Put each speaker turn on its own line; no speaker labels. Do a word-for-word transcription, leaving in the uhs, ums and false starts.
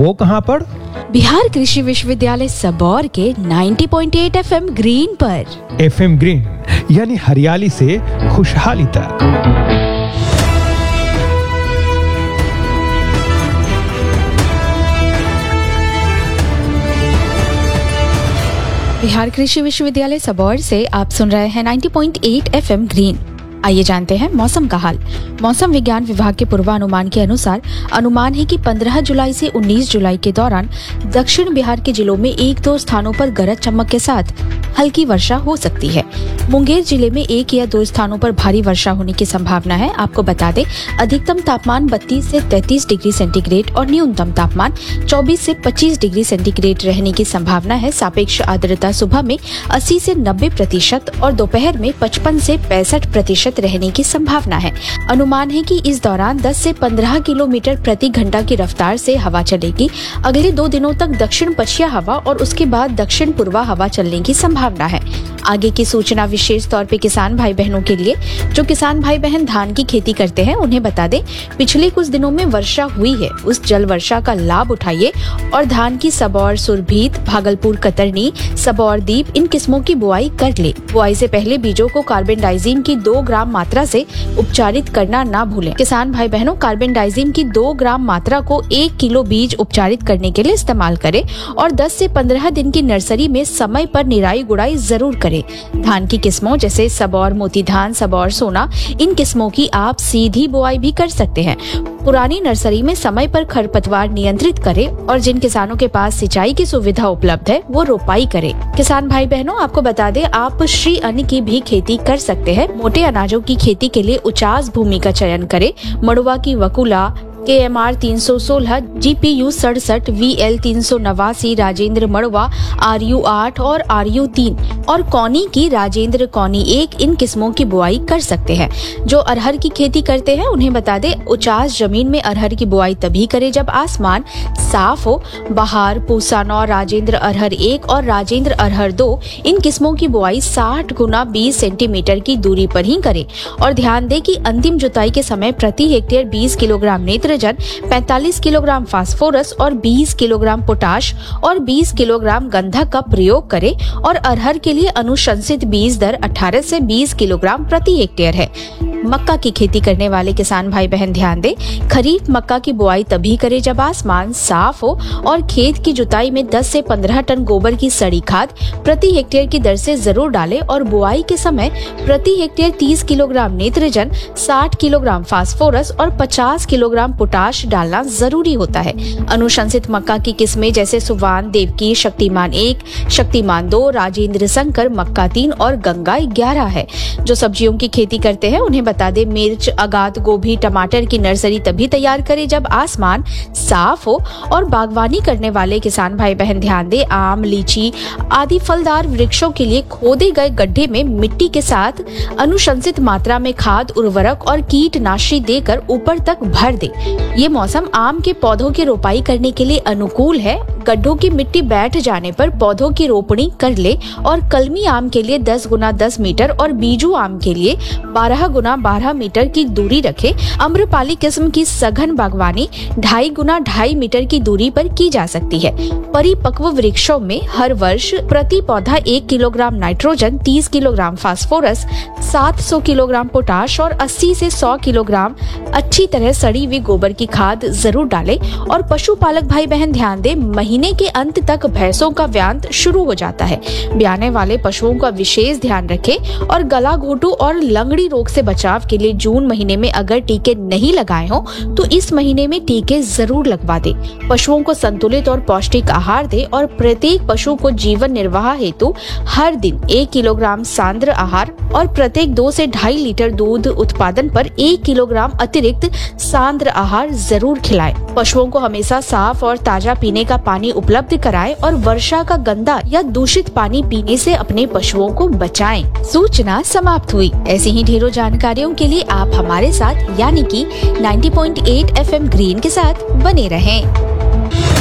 वो कहाँ पर?
बिहार कृषि विश्वविद्यालय सबौर के नब्बे पॉइंट आठ एफएम ग्रीन पर।
एफएम ग्रीन यानी हरियाली से खुशहाली तक।
बिहार कृषि विश्वविद्यालय सबौर से आप सुन रहे हैं नब्बे पॉइंट आठ एफएम ग्रीन। आइए जानते हैं मौसम का हाल। मौसम विज्ञान विभाग के पूर्वानुमान के अनुसार अनुमान है कि पंद्रह जुलाई से उन्नीस जुलाई के दौरान दक्षिण बिहार के जिलों में एक दो स्थानों पर गरज चमक के साथ हल्की वर्षा हो सकती है। मुंगेर जिले में एक या दो स्थानों पर भारी वर्षा होने की संभावना है। आपको बता दें, अधिकतम तापमान बत्तीस से तैंतीस डिग्री सेंटीग्रेड और न्यूनतम तापमान चौबीस से पच्चीस डिग्री सेंटीग्रेड रहने की संभावना है। सापेक्ष आर्द्रता सुबह में अस्सी से नब्बे प्रतिशत और दोपहर में पचपन से पैंसठ प्रतिशत रहने की संभावना है। अनुमान है कि इस दौरान दस से पंद्रह किलोमीटर प्रति घंटा की रफ्तार से हवा चलेगी। अगले दो दिनों तक दक्षिण पछिया हवा और उसके बाद दक्षिण पूर्वा हवा चलने की संभावना है। आगे की सूचना विशेष तौर पे किसान भाई बहनों के लिए। जो किसान भाई बहन धान की खेती करते हैं उन्हें बता दें, पिछले कुछ दिनों में वर्षा हुई है, उस जल वर्षा का लाभ उठाइए और धान की सबौर सुरभीत, भागलपुर कतरनी, सबौर दीप इन किस्मों की बुआई कर ले। बुआई से पहले बीजों को कार्बेंडाइजिम की दो ग्राम मात्रा से उपचारित करना ना भूलें। किसान भाई बहनों, कार्बेंडाइजिम की दो ग्राम मात्रा को एक किलो बीज उपचारित करने के लिए इस्तेमाल करें और दस से पंद्रह दिन की नर्सरी में समय पर निराई गुड़ाई जरूर करें। धान की किस्मों जैसे सबौर मोती धान, सबौर सोना, इन किस्मों की आप सीधी बुआई भी कर सकते हैं। पुरानी नर्सरी में समय पर खरपतवार नियंत्रित करें और जिन किसानों के पास सिंचाई की सुविधा उपलब्ध है वो रोपाई करें। किसान भाई बहनों, आपको बता दें, आप श्री अन्न की भी खेती कर सकते हैं। मोटे अनाजों की खेती के लिए उचास भूमि का चयन करें। मड़ुआ की वकुला, के एम आर तीन सौ सोलह, जी पी यू सड़सठ, वी एल तीन सौ नवासी, राजेंद्र मड़वा, आर यू आठ और आर यू तीन और कौनी की राजेंद्र कौनी एक, इन किस्मों की बुआई कर सकते हैं। जो अरहर की खेती करते हैं उन्हें बता दें, उचास जमीन में अरहर की बुआई तभी करें जब आसमान साफ हो। बहार, पूसा नौ, राजेंद्र अरहर एक और राजेंद्र अरहर दो, इन किस्मों की बुआई साठ गुना बीस सेंटीमीटर की दूरी पर ही करें और ध्यान दें कि अंतिम जुताई के समय प्रति हेक्टेयर बीस किलोग्राम नेत्र पैंतालीस किलोग्राम फास्फोरस और बीस किलोग्राम पोटाश और बीस किलोग्राम गंधक का प्रयोग करें और अरहर के लिए अनुशंसित बीज दर अठारह से बीस किलोग्राम प्रति हेक्टेयर है। मक्का की खेती करने वाले किसान भाई बहन ध्यान दें, खरीफ मक्का की बुआई तभी करें जब आसमान साफ हो और खेत की जुताई में दस से पंद्रह टन गोबर की सड़ी खाद प्रति हेक्टेयर की दर से जरूर डालें और बुआई के समय प्रति हेक्टेयर तीस किलोग्राम नेत्रजन, साठ किलोग्राम फास्फोरस और पचास किलोग्राम पोटाश डालना जरूरी होता है। अनुशंसित मक्का की किस्में जैसे सुवान, देवकी, शक्तिमान एक, शक्तिमान दो, राजेंद्र शंकर, मक्का तीन और गंगा ग्यारह है। जो सब्जियों की खेती करते हैं उन्हें बता दें, मिर्च, अगात, गोभी, टमाटर की नर्सरी तभी तैयार करें जब आसमान साफ हो और बागवानी करने वाले किसान भाई बहन ध्यान दें, आम, लीची आदि फलदार वृक्षों के लिए खोदे गए गड्ढे में मिट्टी के साथ अनुशंसित मात्रा में खाद, उर्वरक और कीटनाशी देकर ऊपर तक भर दे। ये मौसम आम के पौधों की रोपाई करने के लिए अनुकूल है। गड्ढों की मिट्टी बैठ जाने पर पौधों की रोपणी कर ले और कलमी आम के लिए दस गुना दस मीटर और बीजू आम के लिए बारह गुना बारह मीटर की दूरी रखे। अम्रपाली किस्म की सघन बागवानी ढाई गुना ढाई मीटर की दूरी पर की जा सकती है। परिपक्व वृक्षों में हर वर्ष प्रति पौधा एक किलोग्राम नाइट्रोजन, तीस किलोग्राम फास्फोरस, सात सौ किलोग्राम पोटाश और अस्सी से सौ किलोग्राम अच्छी तरह सड़ी हुई गोबर की खाद जरूर डालें। और पशुपालक भाई बहन ध्यान दें, महीने के अंत तक भैंसों का व्यांत शुरू हो जाता है। ब्याने वाले पशुओं का विशेष ध्यान रखें और गला घोटू और लंगड़ी रोग से बचाव के लिए जून महीने में अगर टीके नहीं लगाए हो तो इस महीने में टीके जरूर लगवा दें। पशुओं को संतुलित और पौष्टिक आहार दें और प्रत्येक पशु को जीवन निर्वाह हेतु हर दिन एक किलोग्राम सांद्र आहार और प्रत्येक दो से ढाई लीटर दूध उत्पादन पर एक किलोग्राम अतिरिक्त सांद्र आहार जरूर खिलाएं। पशुओं को हमेशा साफ और ताजा पीने का पानी उपलब्ध कराएं और वर्षा का गंदा या दूषित पानी पीने से अपने पशुओं को बचाएं। सूचना समाप्त हुई। ऐसी ही ढेरों जानकारियों के लिए आप हमारे साथ यानी कि नब्बे पॉइंट आठ एफएम ग्रीन के साथ बने रहें।